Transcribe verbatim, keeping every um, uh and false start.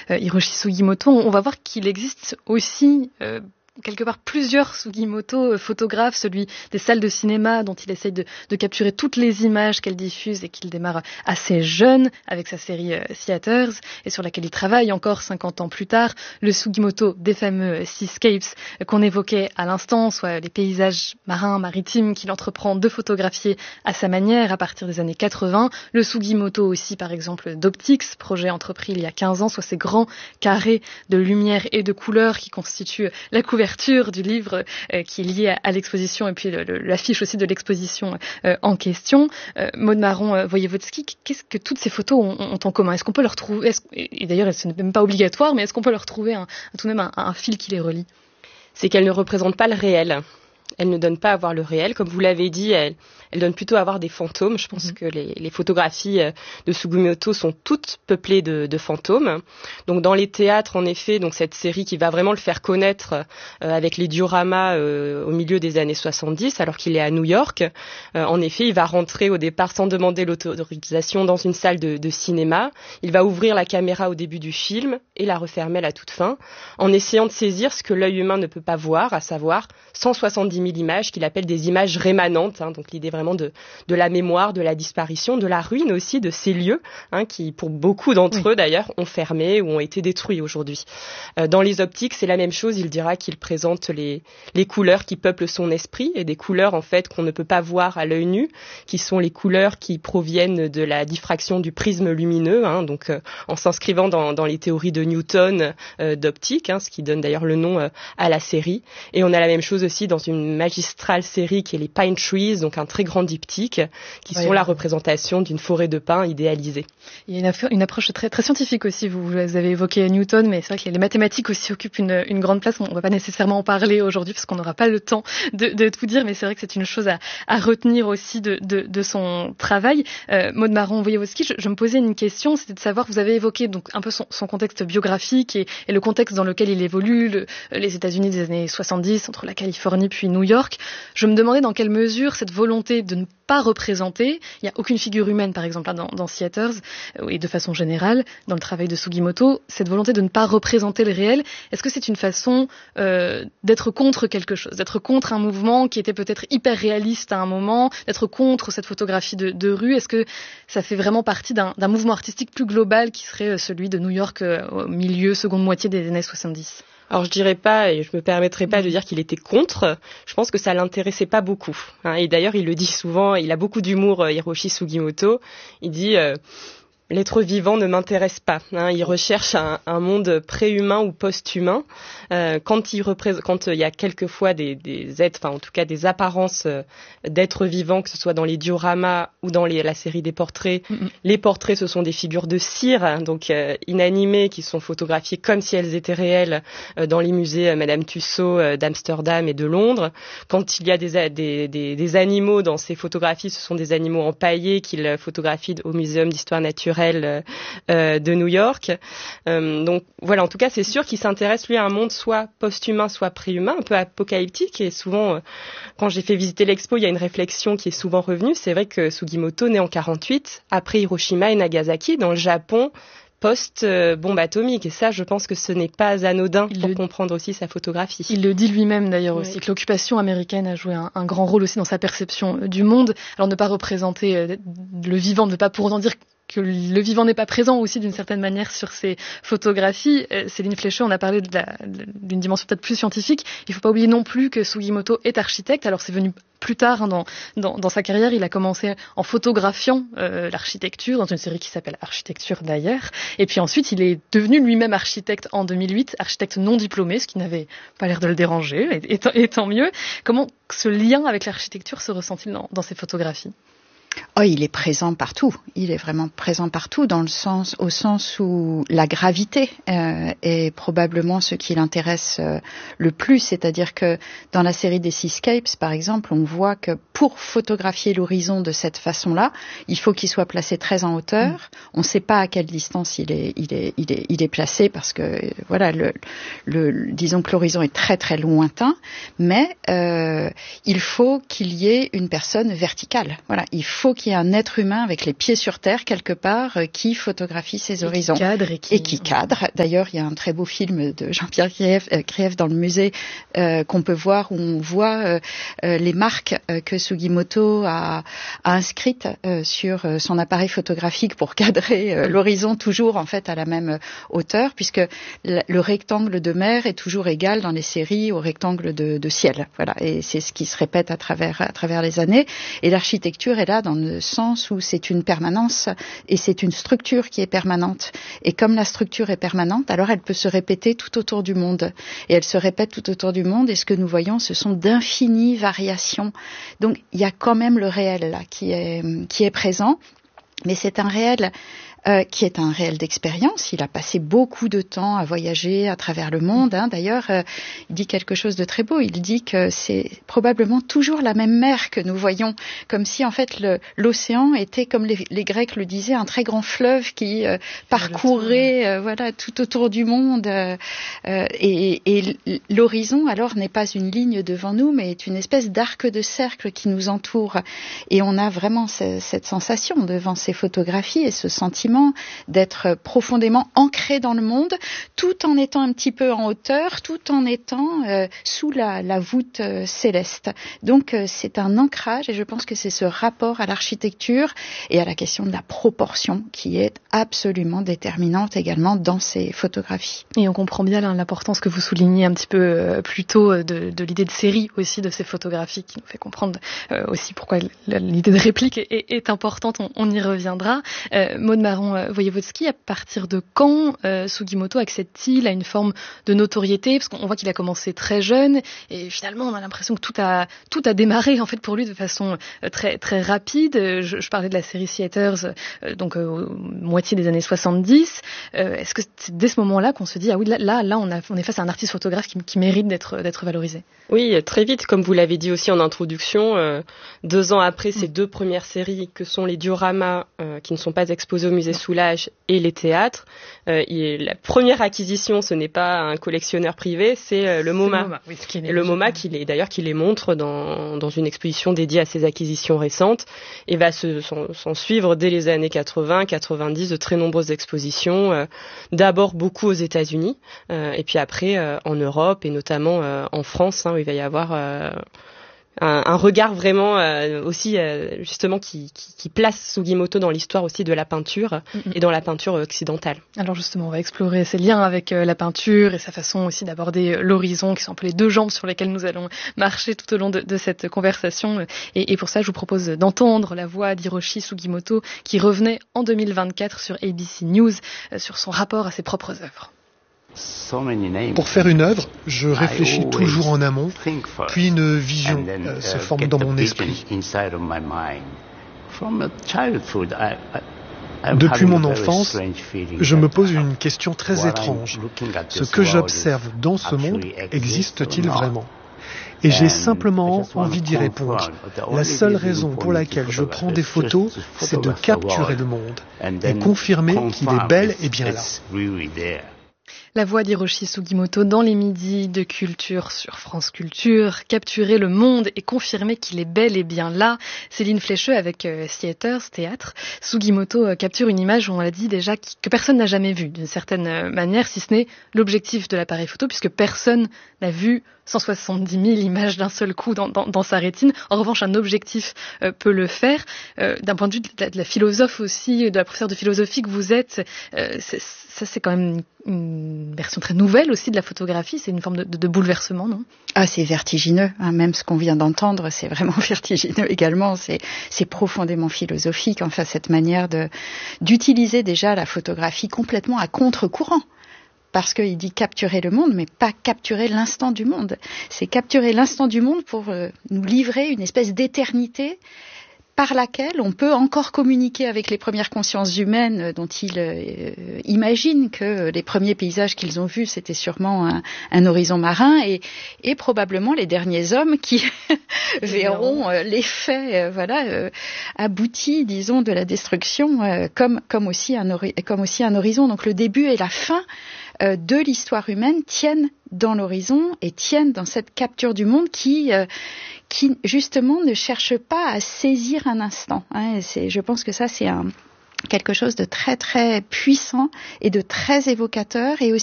euh, Hiroshi Sugimoto, on, on va voir qu'il existe aussi euh, quelque part plusieurs Sugimoto photographes, celui des salles de cinéma dont il essaye de, de capturer toutes les images qu'elle diffuse et qu'il démarre assez jeune avec sa série euh, Theaters et sur laquelle il travaille encore cinquante ans plus tard, le Sugimoto des fameux Seascapes euh, qu'on évoquait à l'instant, soit les paysages marins, maritimes qu'il entreprend de photographier à sa manière à partir des années quatre-vingts, le Sugimoto aussi par exemple d'Optics, projet entrepris il y a quinze ans, soit ces grands carrés de lumière et de couleurs qui constituent la couverture du livre euh, qui est lié à, à l'exposition et puis le, le, l'affiche aussi de l'exposition euh, en question. Euh, Maud Marron-Voyevodsky, qu'est-ce que toutes ces photos ont, ont en commun? Est-ce qu'on peut leur trouver, est-ce, et d'ailleurs ce n'est même pas obligatoire, mais est-ce qu'on peut leur trouver un, tout de même un, un fil qui les relie? C'est qu'elles ne représentent pas le réel. Elle ne donne pas à voir le réel. Comme vous l'avez dit, elle, elle donne plutôt à voir des fantômes. Je pense mmh. que les, les photographies de Sugimoto sont toutes peuplées de, de fantômes. Donc dans les théâtres, en effet, donc cette série qui va vraiment le faire connaître euh, avec les dioramas euh, au milieu des années soixante-dix, alors qu'il est à New York. Euh, en effet, il va rentrer au départ sans demander l'autorisation dans une salle de, de cinéma. Il va ouvrir la caméra au début du film et la refermer à la toute fin, en essayant de saisir ce que l'œil humain ne peut pas voir, à savoir cent soixante-dix mille images qu'il appelle des images rémanentes, hein, donc l'idée vraiment de, de la mémoire, de la disparition, de la ruine aussi de ces lieux, hein, qui pour beaucoup d'entre oui. eux d'ailleurs ont fermé ou ont été détruits aujourd'hui. Euh, dans les optiques, c'est la même chose, il dira qu'il présente les, les couleurs qui peuplent son esprit et des couleurs en fait qu'on ne peut pas voir à l'œil nu, qui sont les couleurs qui proviennent de la diffraction du prisme lumineux, hein, donc euh, en s'inscrivant dans, dans les théories de Newton euh, d'optique, hein, ce qui donne d'ailleurs le nom euh, à la série. Et on a la même chose aussi dans une magistrale série qui est les Pine Trees, donc un très grand diptyque, qui oui, sont oui. la représentation d'une forêt de pins idéalisée. Il y a une, aff- une approche très, très scientifique aussi, vous, vous avez évoqué Newton, mais c'est vrai que les mathématiques aussi occupent une, une grande place. On ne va pas nécessairement en parler aujourd'hui parce qu'on n'aura pas le temps de, de tout dire, mais c'est vrai que c'est une chose à, à retenir aussi de, de, de son travail. Euh, Maud Marron-Voyevodsky, je, je me posais une question, c'était de savoir, vous avez évoqué donc un peu son, son contexte biographique et, et le contexte dans lequel il évolue, le, les États-Unis des années soixante-dix, entre la Californie puis New York. Je me demandais dans quelle mesure cette volonté de ne pas représenter, il n'y a aucune figure humaine par exemple dans, dans Theaters, et de façon générale dans le travail de Sugimoto, cette volonté de ne pas représenter le réel, est-ce que c'est une façon euh, d'être contre quelque chose, d'être contre un mouvement qui était peut-être hyper réaliste à un moment, d'être contre cette photographie de, de rue? Est-ce que ça fait vraiment partie d'un, d'un mouvement artistique plus global qui serait celui de New York euh, au milieu, seconde moitié des années soixante-dix? Alors je dirais pas, et je me permettrai pas de dire qu'il était contre, je pense que ça l'intéressait pas beaucoup. Hein. Et d'ailleurs il le dit souvent, il a beaucoup d'humour, Hiroshi Sugimoto, il dit... Euh, L'être vivant ne m'intéresse pas. Hein. Il recherche un, un monde pré-humain ou post-humain. Euh, quand il représente, quand il y a quelquefois des, des êtres, enfin en tout cas des apparences euh, d'êtres vivants, que ce soit dans les dioramas ou dans les, la série des portraits, mm-hmm. les portraits ce sont des figures de cire, hein, donc euh, inanimées, qui sont photographiées comme si elles étaient réelles euh, dans les musées euh, Madame Tussauds euh, d'Amsterdam et de Londres. Quand il y a des, des, des, des animaux dans ces photographies, ce sont des animaux empaillés qu'il photographie au Muséum d'histoire naturelle Euh, de New York. Euh, donc voilà, en tout cas, c'est sûr qu'il s'intéresse lui à un monde soit post-humain, soit pré-humain, un peu apocalyptique. Et souvent, euh, quand j'ai fait visiter l'expo, il y a une réflexion qui est souvent revenue. C'est vrai que Sugimoto, né en quarante-huit, après Hiroshima et Nagasaki, dans le Japon, post-bombe atomique. Et ça, je pense que ce n'est pas anodin il pour le... comprendre aussi sa photographie. Il le dit lui-même d'ailleurs oui. aussi, que l'occupation américaine a joué un, un grand rôle aussi dans sa perception du monde. Alors ne pas représenter euh, le vivant, ne pas pour autant dire que le vivant n'est pas présent aussi d'une certaine manière sur ces photographies. Euh, Céline Flécheux, on a parlé de la, d'une dimension peut-être plus scientifique. Il ne faut pas oublier non plus que Sugimoto est architecte. Alors c'est venu plus tard hein, dans, dans, dans sa carrière. Il a commencé en photographiant euh, l'architecture dans une série qui s'appelle Architecture d'ailleurs. Et puis ensuite, il est devenu lui-même architecte en deux mille huit, architecte non diplômé, ce qui n'avait pas l'air de le déranger, et, et, tant, et tant mieux. Comment ce lien avec l'architecture se ressent-il dans, dans ces photographies ? Oh, il est présent partout. Il est vraiment présent partout, dans le sens, au sens où la gravité euh, est probablement ce qui l'intéresse euh, le plus. C'est-à-dire que dans la série des Seascapes, par exemple, on voit que pour photographier l'horizon de cette façon-là, il faut qu'il soit placé très en hauteur. Mmh. On ne sait pas à quelle distance il est, il est, il est, il est placé parce que voilà, le, le, disons que l'horizon est très très lointain, mais euh, il faut qu'il y ait une personne verticale. Voilà, il faut faut qu'il y ait un être humain avec les pieds sur terre quelque part euh, qui photographie ces et horizons. Qui cadre et, qui... et qui cadre. D'ailleurs, il y a un très beau film de Jean-Pierre Krief, euh, Krief dans le musée euh, qu'on peut voir où on voit euh, euh, les marques euh, que Sugimoto a, a inscrites euh, sur euh, son appareil photographique pour cadrer euh, l'horizon toujours en fait à la même hauteur, puisque le, le rectangle de mer est toujours égal dans les séries au rectangle de, de ciel. Voilà, et c'est ce qui se répète à travers à travers les années. Et l'architecture est là dans le sens où c'est une permanence et c'est une structure qui est permanente. Et comme la structure est permanente, alors elle peut se répéter tout autour du monde. Et elle se répète tout autour du monde. Et ce que nous voyons, ce sont d'infinies variations. Donc il y a quand même le réel là qui est qui est présent, mais c'est un réel Euh, qui est un réel d'expérience. Il a passé beaucoup de temps à voyager à travers le monde. Hein. D'ailleurs, euh, il dit quelque chose de très beau. Il dit que c'est probablement toujours la même mer que nous voyons, comme si en fait le, l'océan était, comme les, les Grecs le disaient, un très grand fleuve qui euh, parcourait euh, voilà tout autour du monde. Euh, euh, et, et l'horizon alors n'est pas une ligne devant nous, mais est une espèce d'arc de cercle qui nous entoure. Et on a vraiment ce, cette sensation devant ces photographies et ce sentiment d'être profondément ancré dans le monde, tout en étant un petit peu en hauteur, tout en étant euh, sous la, la voûte euh, céleste. Donc euh, c'est un ancrage, et je pense que c'est ce rapport à l'architecture et à la question de la proportion qui est absolument déterminante également dans ces photographies. Et on comprend bien là, l'importance que vous soulignez un petit peu euh, plus tôt de, de l'idée de série aussi de ces photographies, qui nous fait comprendre euh, aussi pourquoi l'idée de réplique est, est, est importante. On, on y reviendra. Euh, Maud Marron Voyevodski, à partir de quand euh, Sugimoto accède-t-il à une forme de notoriété? Parce qu'on voit qu'il a commencé très jeune et finalement on a l'impression que tout a tout a démarré en fait pour lui de façon euh, très très rapide. Je, je parlais de la série Theaters, euh, donc euh, moitié des années soixante-dix. Euh, est-ce que c'est dès ce moment-là qu'on se dit ah oui là là, là on, a, on est face à un artiste photographe qui, qui mérite d'être d'être valorisé? Oui, très vite, comme vous l'avez dit aussi en introduction, euh, deux ans après ces mmh. deux premières séries que sont les dioramas euh, qui ne sont pas exposés au musée Soulages et les théâtres, euh, il, la première acquisition, ce n'est pas un collectionneur privé, c'est euh, le MoMA. Le MoMA, oui, ce qui est le MoMA qui les, d'ailleurs qui les montre dans, dans une exposition dédiée à ses acquisitions récentes et va se, s'en, s'en suivre dès les années quatre-vingts, quatre-vingt-dix de très nombreuses expositions, euh, d'abord beaucoup aux États-Unis euh, et puis après euh, en Europe et notamment euh, en France, hein, où il va y avoir euh, un, un regard vraiment euh, aussi euh, justement qui, qui, qui place Sugimoto dans l'histoire aussi de la peinture mm-hmm. et dans la peinture occidentale. Alors justement, on va explorer ses liens avec euh, la peinture et sa façon aussi d'aborder l'horizon, qui sont un peu les deux jambes sur lesquelles nous allons marcher tout au long de, de cette conversation. Et, et pour ça, je vous propose d'entendre la voix d'Hiroshi Sugimoto qui revenait en deux mille vingt-quatre sur A B C News euh, sur son rapport à ses propres œuvres. Pour faire une œuvre, je réfléchis toujours en amont, puis une vision euh, se forme dans mon esprit. Depuis mon enfance, je me pose une question très étrange. Ce que j'observe dans ce monde existe-t-il vraiment ? Et j'ai simplement envie d'y répondre. La seule raison pour laquelle je prends des photos, c'est de capturer le monde et confirmer qu'il est bel et bien là. La voix d'Hiroshi Sugimoto dans les midis de culture sur France Culture. Capturer le monde et confirmer qu'il est bel et bien là. Céline Flécheux avec euh, Theaters, théâtre. Sugimoto euh, capture une image, on l'a dit déjà, qui, que personne n'a jamais vue d'une certaine manière, si ce n'est l'objectif de l'appareil photo, puisque personne n'a vu cent soixante-dix mille images d'un seul coup dans, dans, dans sa rétine. En revanche, un objectif euh, peut le faire. Euh, d'un point de vue de la, de la philosophe aussi, de la professeure de philosophie que vous êtes, euh, c'est, ça c'est quand même une, une version très nouvelle aussi de la photographie. C'est une forme de, de, de bouleversement, non ? Ah, c'est vertigineux. Hein. Même ce qu'on vient d'entendre, c'est vraiment vertigineux également. C'est, c'est profondément philosophique. Enfin, cette manière de d'utiliser déjà la photographie complètement à contre-courant. Parce qu'il dit capturer le monde, mais pas capturer l'instant du monde. C'est capturer l'instant du monde pour euh, nous livrer une espèce d'éternité par laquelle on peut encore communiquer avec les premières consciences humaines dont ils euh, imaginent que les premiers paysages qu'ils ont vus, c'était sûrement un, un horizon marin et, et probablement les derniers hommes qui verront euh, l'effet euh, voilà, euh, abouti, disons, de la destruction euh, comme, comme, aussi un ori- comme aussi un horizon. Donc le début et la fin euh, de l'histoire humaine tiennent dans l'horizon et tiennent dans cette capture du monde qui... Euh, qui justement ne cherche pas à saisir un instant. Hein. C'est, je pense que ça, c'est un, quelque chose de très très puissant et de très évocateur, et aussi